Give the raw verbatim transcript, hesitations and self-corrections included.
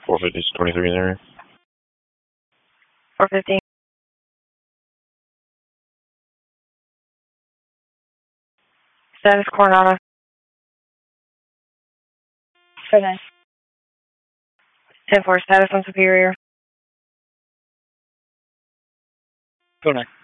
four fifty to twenty-three in the area. four fifty. Status Coronado. ten nine. ten four, status on Superior. Go nine.